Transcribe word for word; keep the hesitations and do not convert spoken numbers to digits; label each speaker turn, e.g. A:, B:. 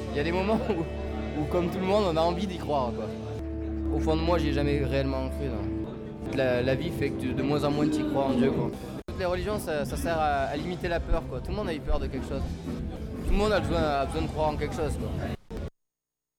A: Il y a des moments où, où, comme tout le monde, on a envie d'y croire, quoi. Au fond de moi, j'y ai jamais réellement cru, non. La, la vie fait que tu- de moins en moins tu y crois en Dieu, quoi. Toutes les religions, ça, ça sert à, à limiter la peur, quoi. Tout le monde a eu peur de quelque chose. Tout le monde a besoin, a besoin de croire en quelque chose, quoi.